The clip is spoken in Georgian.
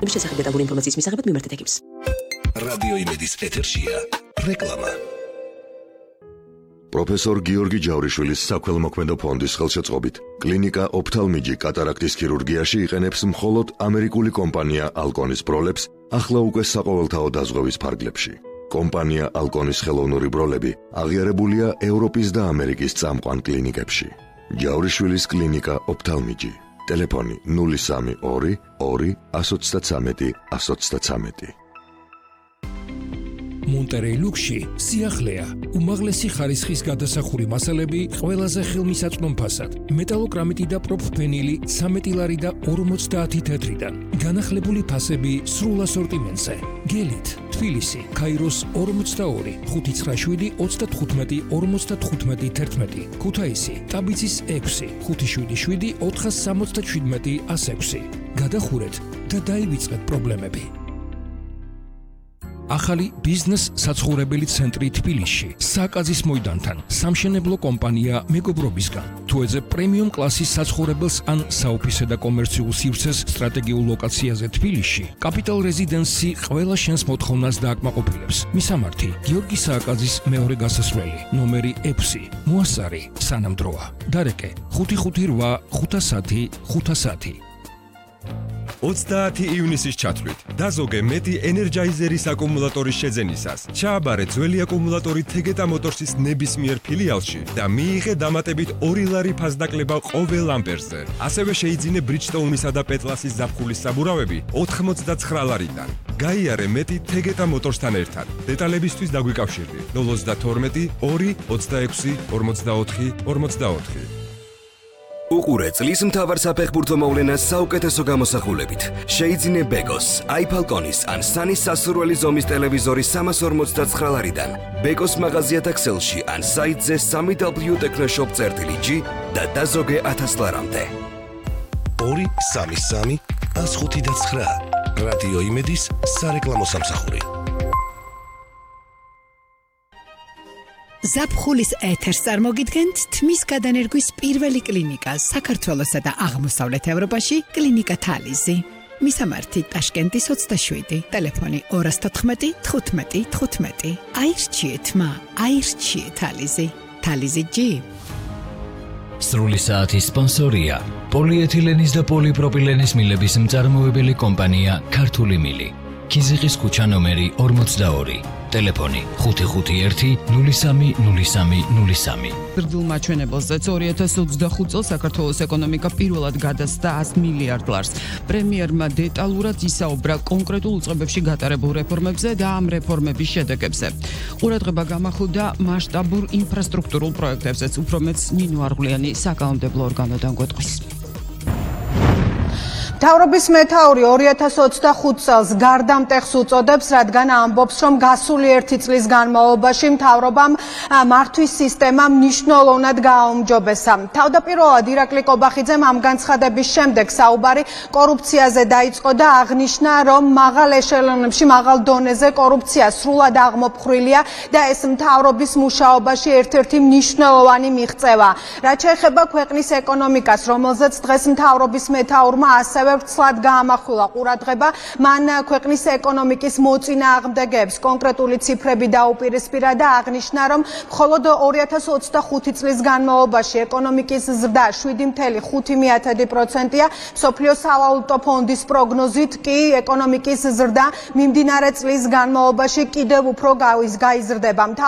პროდუქტების შესახებ დეტალური ინფორმაციის მისაღებად მიმართეთ ეკიპს. რადიო იმედის ეთერშია რეკლამა. პროფესორ გიორგი ჯავრიშვილის საქველმოქმედო ფონდის ხელშეწყობით კლინიკა ოფთალმიჯი კატარაქტის ქირურგიაში იყენებს მხოლოდ ამერიკული კომპანია ალკონის ბროლებს ახლა უკვე საყოველთაო დაზღვევის ფარგლებში. კომპანია ალკონის ხელოვნური ბროლები აღიარებულია ევროპის და ამერიკის წამყვან კლინიკებში. ჯავრიშვილის კლინიკა ოფთალმიჯი. ტელეფონი 032 2 133 133. მონტერეი ლუქსში სიახლეა, უმაღლესი ხარისხის გადასახური მასალები ყველაზე ხელმისაწვდომ ფასად, მეტალოკრამიტი და პროფფენილი 13 ლარი და 50 თეთრიდან, განახლებული ფასები სრულ ასორტიმენტზე. გელით, თბილისი, ქაიროს 42, 597 35 55 11, ქუთაისი, ტაბიცის 6, 577 467 106. გადახურეთ და დაივიწყეთ პრობლემები. ახალი ბიზნეს საცხოვრებელი ცენტრი თბილისში, საკაზის მოედანთან, სამშენებლო კომპანია მეგობრობისგან. თუ ეძებ პრემიუმ კლასის საცხოვრებელს ან საოფისე და კომერციულ სივრცეს სტრატეგიულ ლოკაციაზე თბილისში, კაპიტალ რეზიდენსი ყველა შენს მოთხოვნას დააკმაყოფილებს. მისამართი: გიორგი სააკაძის მეორე გასასვლელი, ნომერი 6, მოასარი, სანამდროა. დარეკე: 558 510 510. 30 ივნისის ჩათვლით დაზოგე მეტი ენერჯაიზერის აკუმულატორის შეძენისას. ჩააბარე ძველი აკუმულატორი თეგეტა მოტორსის ნებისმიერ ფილიალში და მიიღე დამატებით 2 ლარი ფასდაკლება ყოველ ამპერზე. ასევე შეიძინე ბრიჯსტოუნისა და პეტლასის ზაფხულის საბურავები 89 ლარიდან. გაიარე მეტი თეგეტა მოტორსთან ერთად. დეტალებისთვის დაგვიკავშირდი 032 2 26 44 44. უყურე წლის მთავარ საფეხბურთო მოვლენას საუკეთესო გამოსახულებით. შეიძინე ბეკოს, iPhone-ის ან სანის სასურველი ზომის ტელევიზორი 349 ლარიდან. ბეკოს მაღაზია Excel-ში ან საიტზე www.technoshop.g და დაზოგე 1000 ლარამდე. 233 159 რადიო იმედის სარეკლამო სამსახური. ზაფხულის ეთერს წარმოგიდგენთ თმის გადანერგვის პირველი კლინიკა საქართველოსა და აღმოსავლეთ ევროპაში, კლინიკა თალიზი. მისამართი: ტაშკენტის 27, ტელეფონი 214 15 15. აირჩიეთ მა, აირჩიეთ თალიზი. თალიზი G. სრული საათის სპონსორია პოლიეთილენის და პოლიპროპილენის მილების მწარმოებელი კომპანია ქართული მილი. ქიზიყის ქუჩა ნომერი 42. ტელეფონი 551 03 03 03. გრძელ მაჩვენებელზეც 2025 წელს საქართველოს ეკონომიკა პირველად გადასცა 100 მილიარდ ლარს. პრემიერმა დეტალურად ისაუბრა კონკრეტულ უწყებებში გატარებულ რეფორმებზე და ამ რეფორმების შედეგებზე. ყურადღება გამახვილდა მასშტაბურ ინფრასტრუქტურულ პროექტებზეც. უფრო მეც ნინო არღლიანი საკანონმდებლო ორგანოდან გვეტყვის. მთავრობის მეთაური 2025 წელს გარდამტეხს უწოდებს, რადგან ამბობს, რომ გასული 1 წლის განმავლობაში მთავრობამ მართვის სისტემა მნიშვნელოვნად გააუმჯობესა. თავდაპირველად ირაკლი კობახიძემ ამ განცხადების შემდეგ საუბარი კორუფციაზე დაიწყო და აღნიშნა, რომ მაღალ ეშელონებში, მაღალ დონეზე კორუფცია სრულად აღმოფხრილია და ეს მთავრობის მუშაობაში ერთ-ერთი მნიშვნელოვანი მიღწევა. რაც შეეხება ქვეყნის ეკონომიკას, რომელზეც დღეს მთავრობის მეთაურმა ასევე ვრცლად გაამახვილა ყურადღება, მან ქვეყნის ეკონომიკის მოწინააღმდეგეებს კონკრეტული ციფრები დაუპირისპირა და აღნიშნა, რომ მხოლოდ 2025 წლის განმავლობაში ეკონომიკის ზრდა 7.5%-ია, მსოფლიო სავალუტო ფონდის პროგნოზით კი ეკონომიკის ზრდა მიმდინარე წლის განმავლობაში კიდევ უფრო გაიზრდება.